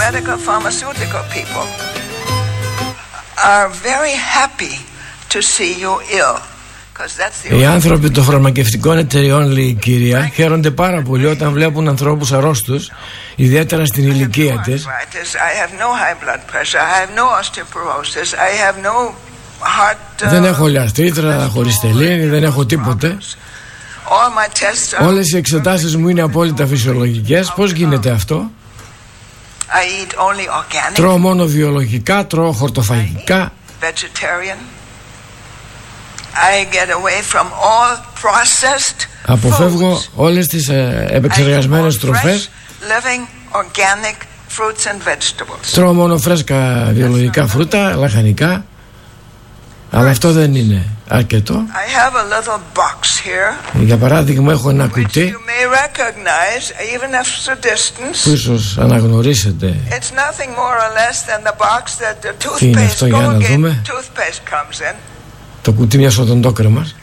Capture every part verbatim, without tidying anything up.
medical pharmaceutical people are very happy to see you ill. Οι άνθρωποι των φαρμακευτικών εταιριών, λέει η κυρία, χαίρονται πάρα πολύ όταν βλέπουν ανθρώπους αρρώστους, ιδιαίτερα στην ηλικία της. Δεν έχω λιαστρίτρα, χωριστελίνη, δεν έχω τίποτε. Όλες οι εξετάσεις μου είναι απόλυτα φυσιολογικές. Πώς γίνεται αυτό? Τρώω μόνο βιολογικά, τρώω χορτοφαγικά. Αποφεύγω όλες τις ε, επεξεργασμένες τροφές. Τρώω μόνο φρέσκα βιολογικά φρούτα, λαχανικά. Αλλά αυτό δεν είναι αρκετό. Για παράδειγμα, έχω ένα κουτί που ίσως αναγνωρίσετε. Τι είναι αυτό, για να δούμε. Το κουτί μιας οδοντόκρεμας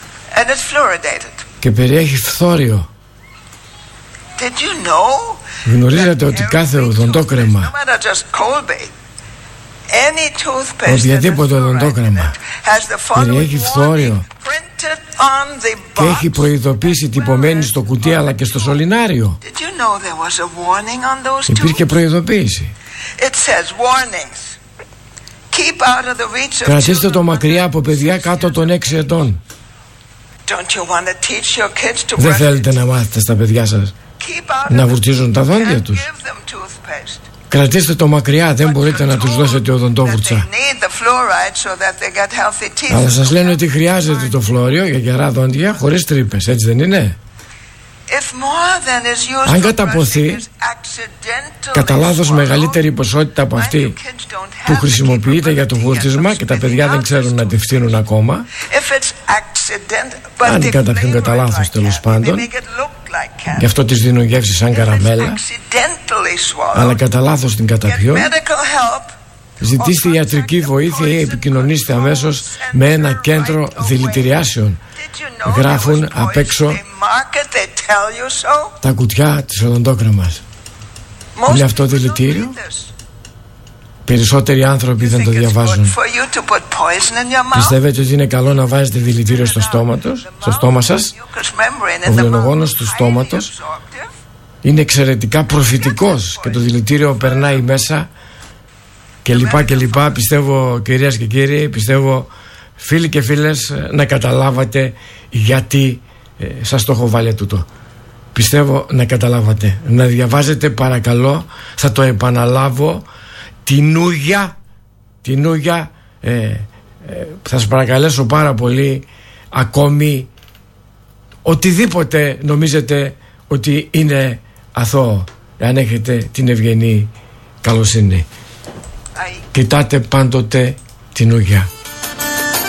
και περιέχει φθόριο. Γνωρίζετε ότι κάθε οδοντόκρεμα, οποιαδήποτε οδοντόκρεμα, περιέχει φθόριο και έχει προειδοποίηση τυπωμένη στο κουτί αλλά και στο σωληνάριο. Υπήρχε προειδοποίηση. Κρατήστε το μακριά από παιδιά κάτω των έξι ετών. Δεν θέλετε να μάθετε στα παιδιά σας να βουρτσίζουν τα δόντια τους? Κρατήστε το μακριά, δεν μπορείτε να τους δώσετε οδοντόβουρτσα. Αλλά σας λένε ότι χρειάζεται το φλόριο για γερά δόντια χωρίς τρύπες, έτσι δεν είναι? Αν καταποθεί κατά λάθος μεγαλύτερη ποσότητα από αυτή που χρησιμοποιείται για το φορτίσμα και τα παιδιά δεν ξέρουν να τη φτύνουν ακόμα, αν την καταπιούν κατά λάθος τέλος πάντων, γι' αυτό της δίνουν γεύση σαν καραμέλα, αλλά κατά λάθος την καταπιούν, ζητήστε ιατρική βοήθεια ή επικοινωνήστε αμέσως με ένα κέντρο δηλητηριάσεων. Γράφουν απ' έξω τα κουτιά της οδοντόκρεμας. Είναι αυτό δηλητήριο? Περισσότεροι άνθρωποι δεν το διαβάζουν. Πιστεύετε ότι είναι καλό να βάζετε δηλητήριο στο στόμα τους, στο στόμα σας? Ο βλενογόνος του στόματος είναι εξαιρετικά προφητικός και το δηλητήριο περνάει μέσα και λοιπά και λοιπά. Πιστεύω, κυρίες και κύριοι, πιστεύω φίλοι και φίλες, να καταλάβατε γιατί ε, σας το έχω βάλει τούτο. Πιστεύω να καταλάβατε. Να διαβάζετε παρακαλώ, θα το επαναλάβω, την ούγια, την ούγια, ε, ε, θα σας παρακαλέσω πάρα πολύ, ακόμη οτιδήποτε νομίζετε ότι είναι αθώο, αν έχετε την ευγενή καλοσύνη. Κοιτάτε πάντοτε την ούγια.